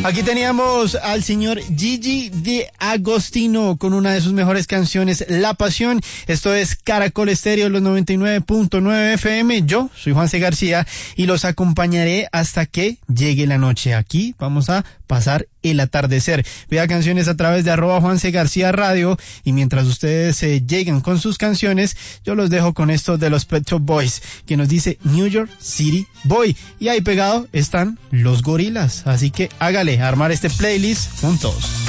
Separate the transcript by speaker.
Speaker 1: Aquí teníamos al señor Gigi D'Agostino con una de sus mejores canciones, La Pasión. Esto es Caracol Estéreo, los 99.9 FM. Yo soy Juanse García y los acompañaré hasta que llegue la noche. Aquí vamos a pasar el atardecer. Vea canciones a través de @Juanse García Radio, y mientras ustedes llegan con sus canciones, yo los dejo con esto de los Pet Shop Boys, que nos dice New York City Boy, y ahí pegado están los Gorilas, así que hágale, armar este playlist juntos.